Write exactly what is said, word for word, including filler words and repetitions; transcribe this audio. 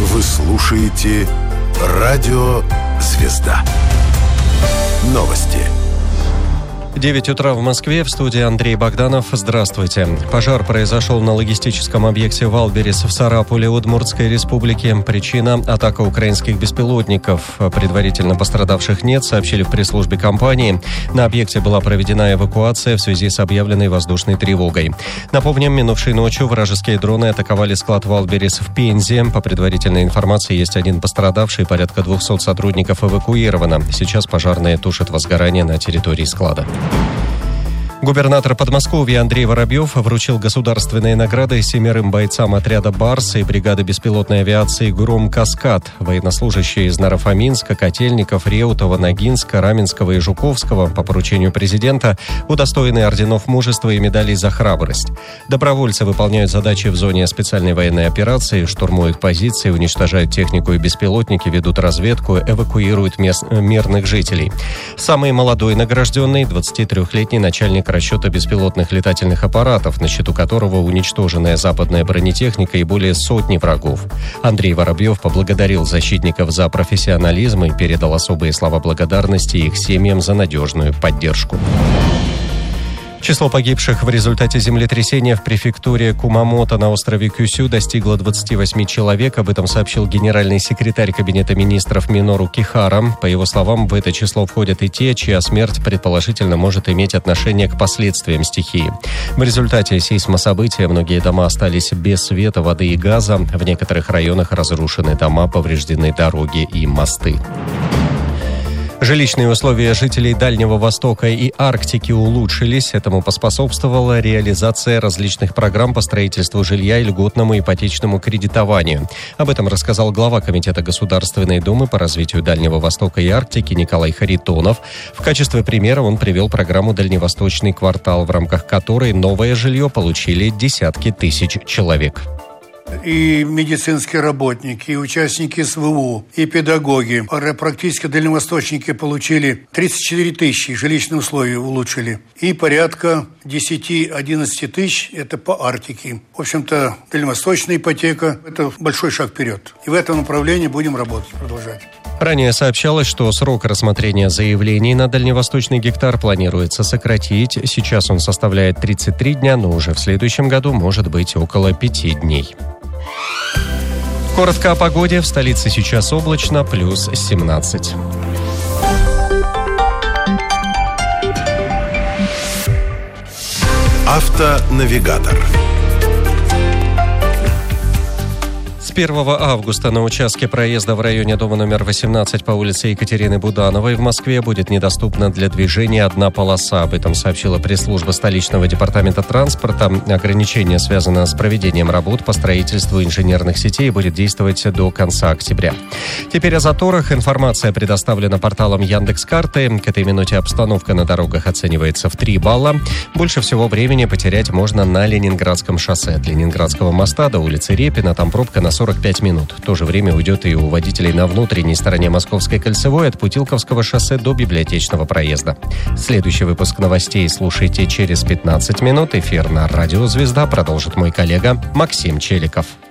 Вы слушаете Радио «Звезда». Новости. девять утра в Москве, в студии Андрей Богданов. Здравствуйте. Пожар произошел на логистическом объекте «Валберес» в Сарапуле, Удмуртской республике. Причина – атака украинских беспилотников. Предварительно пострадавших нет, сообщили в пресс-службе компании. На объекте была проведена эвакуация в связи с объявленной воздушной тревогой. Напомним, минувшей ночью вражеские дроны атаковали склад «Валберес» в Пензе. По предварительной информации, есть один пострадавший, порядка двухсот сотрудников эвакуировано. Сейчас пожарные тушат возгорание на территории склада. Губернатор Подмосковья Андрей Воробьев вручил государственные награды семерым бойцам отряда «Барс» и бригады беспилотной авиации «Гром-Каскад». Военнослужащие из Наро-Фоминска, Котельников, Реутова, Ногинска, Раменского и Жуковского по поручению президента удостоены орденов мужества и медалей за храбрость. Добровольцы выполняют задачи в зоне специальной военной операции, штурмуют позиции, уничтожают технику и беспилотники, ведут разведку, эвакуируют мест, мирных жителей. Самый молодой награжденный – двадцатитрёхлетний начальник расчета беспилотных летательных аппаратов, на счету которого уничтоженная западная бронетехника и более сотни врагов. Андрей Воробьев поблагодарил защитников за профессионализм и передал особые слова благодарности их семьям за надежную поддержку. Число погибших в результате землетрясения в префектуре Кумамото на острове Кюсю достигло двадцати восьми человек. Об этом сообщил генеральный секретарь Кабинета министров Минору Кихара. По его словам, в это число входят и те, чья смерть предположительно может иметь отношение к последствиям стихии. В результате сейсмособытия многие дома остались без света, воды и газа. В некоторых районах разрушены дома, повреждены дороги и мосты. Жилищные условия жителей Дальнего Востока и Арктики улучшились. Этому поспособствовала реализация различных программ по строительству жилья и льготному ипотечному кредитованию. Об этом рассказал глава Комитета Государственной Думы по развитию Дальнего Востока и Арктики Николай Харитонов. В качестве примера он привел программу «Дальневосточный квартал», в рамках которой новое жилье получили десятки тысяч человек. И медицинские работники, и участники эс вэ у, и педагоги. Практически дальневосточники получили тридцать четыре тысячи, жилищные условия улучшили. И порядка десять-одиннадцать тысяч – это по Арктике. В общем-то, дальневосточная ипотека – это большой шаг вперед. И в этом направлении будем работать, продолжать. Ранее сообщалось, что срок рассмотрения заявлений на дальневосточный гектар планируется сократить. Сейчас он составляет тридцать три дня, но уже в следующем году может быть около пяти дней. Коротко о погоде. В столице сейчас облачно, плюс семнадцать. Автонавигатор. С первого августа на участке проезда в районе дома номер восемнадцать по улице Екатерины Будановой в Москве будет недоступна для движения одна полоса. Об этом сообщила пресс-служба столичного департамента транспорта. Ограничение связано с проведением работ по строительству инженерных сетей и будет действовать до конца октября. Теперь о заторах. Информация предоставлена порталом Яндекс.Карты. К этой минуте обстановка на дорогах оценивается в три балла. Больше всего времени потерять можно на Ленинградском шоссе. От Ленинградского моста до улицы Репина там пробка на сорок пять минут. В то же время уйдет и у водителей на внутренней стороне Московской кольцевой от Путилковского шоссе до Библиотечного проезда. Следующий выпуск новостей слушайте через пятнадцать минут. Эфир на Радио «Звезда» продолжит мой коллега Максим Челиков.